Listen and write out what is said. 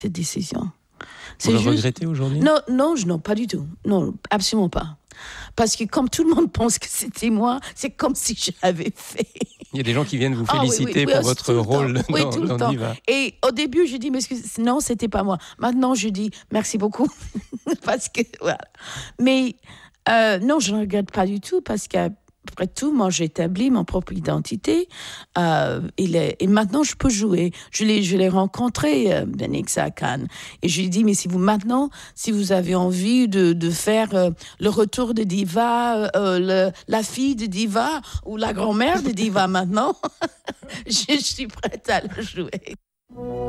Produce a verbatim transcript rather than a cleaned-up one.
cette décision. Vous le juste... regrettez aujourd'hui ? Non, non, non, pas du tout. Non, absolument pas. Parce que comme tout le monde pense que c'était moi, c'est comme si je l'avais fait. Il y a des gens qui viennent vous féliciter ah, oui, oui, oui, pour votre rôle dans, oui, tout le dans temps. Diva. Et au début, je dis, mais non, c'était pas moi. Maintenant, je dis, merci beaucoup. Parce que, voilà. Mais euh, non, je ne regrette pas du tout parce que après tout, moi, j'ai établi mon propre identité euh, il est, et maintenant, je peux jouer. Je l'ai, je l'ai rencontré, euh, Benixa à Cannes. Et je lui ai dit, mais si vous, maintenant, si vous avez envie de, de faire euh, le retour de Diva, euh, le, la fille de Diva ou la grand-mère de Diva maintenant, je, je suis prête à le jouer.